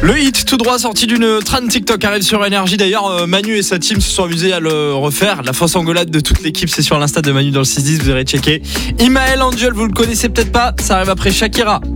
Le hit tout droit sorti d'une trend TikTok arrive sur Énergie. D'ailleurs, Manu et sa team se sont amusés à le refaire. La fausse engueulade de toute l'équipe, c'est sur l'Insta de Manu dans le 6-10, vous irez checker. Imael Angel, vous le connaissez peut-être pas, ça arrive après Shakira.